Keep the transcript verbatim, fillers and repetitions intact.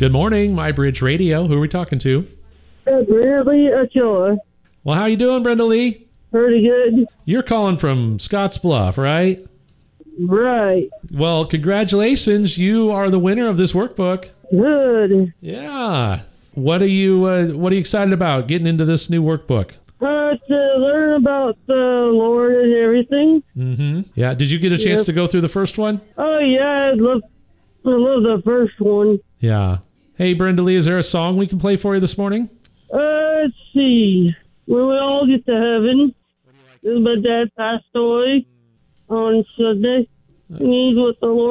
Good morning, My Bridge Radio. Who are we talking to? Uh, Bradley Achilla. Well, how you doing, Brenda Lee? Pretty good. You're calling from Scottsbluff, right? Right. Well, congratulations. You are the winner of this workbook. Good. Yeah. What are you uh, What are you excited about getting into this new workbook? Uh, to learn about the Lord and everything. Mm-hmm. Yeah. Did you get a chance Yep. to go through the first one? Oh, yeah, I love, I love the first one. Yeah. Hey, Brenda Lee, is there a song we can play for you this morning? Uh, let's see. When we all get to heaven, my dad passed away on Sunday, and he's with the Lord.